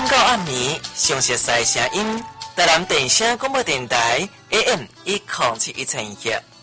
到暗暝，详细赛声音，台南电声广播电台 AM 1071千赫。